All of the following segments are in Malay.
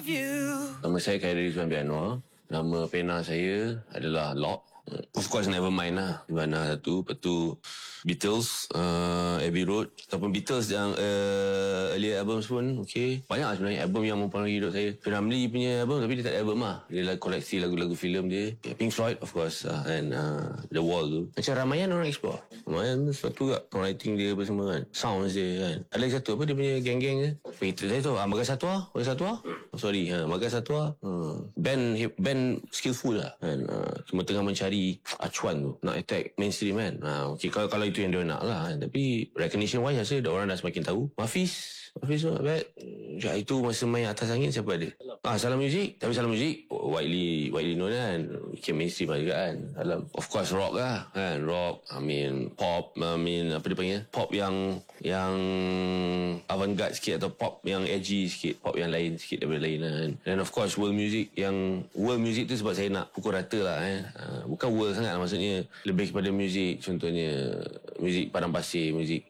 Nama saya Khairi Rizwan bin Anwar. Nama pena saya adalah Lock. Of course Nevermind lah. Di mana satu. Lepas tu Beatles, Abbey Road. Ataupun Beatles yang earlier albums pun okay. Banyak lah sebenarnya album yang mempengaruhi hidup saya. Ramli punya album tapi dia tak ada album lah. Dia lah koleksi lagu-lagu filem dia. Pink Floyd of course. And The Wall tu. Macam Ramayan orang explore. Ramayan sesuatu juga. Songwriting dia apa semua kan. Sounds dia kan. Ada lagi satu apa dia punya geng-geng dia. Begitu saya tu. Magas Satwa. Magas Satwa. Band skillful lah kan. Cuma tengah mencari acuan tu. Nak attack mainstream kan. Okay, kalau itu yang dia nak lah kan. Tapi recognition wise rasa orang dah semakin tahu. Hafiz tu abad. Itu masa main Atas Angin siapa ada? Salam Music. Tapi Salam Music widely known kan. Bikin mainstream lah juga kan. Of course rock lah kan. Rock, pop, apa dia panggil? Pop yang avant-garde sikit atau pop yang edgy sikit. Pop yang lain sikit daripada lain lah kan. Dan of course world music tu sebab saya nak pukul rata lah bukan world sangat lah, maksudnya lebih kepada muzik. Contohnya muzik Padang Pasir, muzik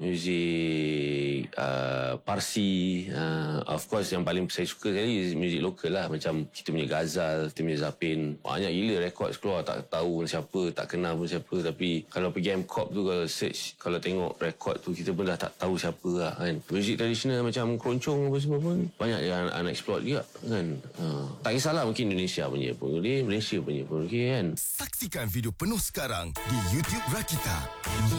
Parsi. Of course yang paling saya suka sekali muzik lokal lah. Macam kita punya Ghazal, kita punya Zapin. Banyak gila rekod keluar, tak tahu siapa, tak kenal pun siapa. Tapi kalau pergi MCOP tu, kalau search, kalau tengok rekod tu, kita pun dah tak tahu siapa lah kan. Muzik tradisional macam keroncong apa semua pun banyak yang unexplored juga kan. Tak kisahlah mungkin Indonesia punya pun boleh, Malaysia punya pun okey kan. Saksikan video penuh sekarang di YouTube Rakita.